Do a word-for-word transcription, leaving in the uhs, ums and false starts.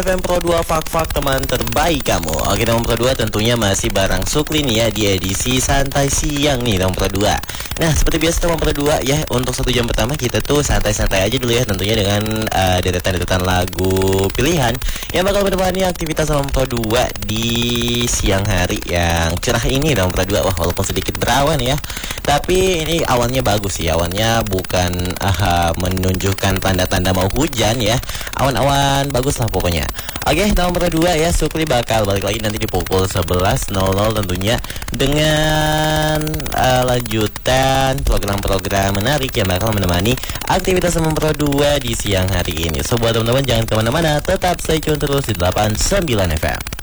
F M Pro dua Fak-Fak, teman terbaik kamu. Oke, teman Pro dua tentunya masih bareng Sukli nih ya di edisi santai siang nih teman Pro dua. Nah, seperti biasa teman Pro dua ya, untuk satu jam pertama kita tuh santai-santai aja dulu ya, tentunya dengan uh, deretan-deretan lagu pilihan yang bakal menemani aktivitas teman Pro dua di siang hari yang cerah ini teman Pro dua. Wah, walaupun sedikit berawan ya, tapi ini awannya bagus sih. Awannya bukan uh, menunjukkan tanda-tanda mau hujan ya. Awan-awan bagus lah pokoknya. Oke, nomor dua ya, Sukli bakal balik lagi nanti di pukul sebelas nol nol tentunya dengan uh, lanjutan program-program menarik yang bakal menemani aktivitas nomor dua di siang hari ini. So buat teman-teman jangan kemana-mana, tetap stay tune terus di delapan puluh sembilan F M.